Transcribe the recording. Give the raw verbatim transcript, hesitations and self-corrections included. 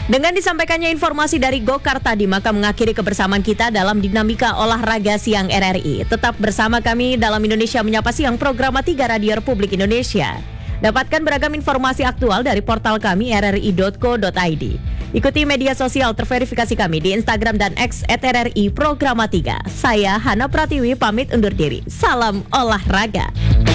Dengan disampaikannya informasi dari Gokar tadi, maka mengakhiri kebersamaan kita dalam Dinamika Olahraga Siang R R I. Tetap bersama kami dalam Indonesia Menyapa Siang, program tiga Radio Republik Indonesia. Dapatkan beragam informasi aktual dari portal kami r r i dot co dot i d. Ikuti media sosial terverifikasi kami di Instagram dan X at R R I Programa tiga. Saya Hana Pratiwi pamit undur diri. Salam olahraga.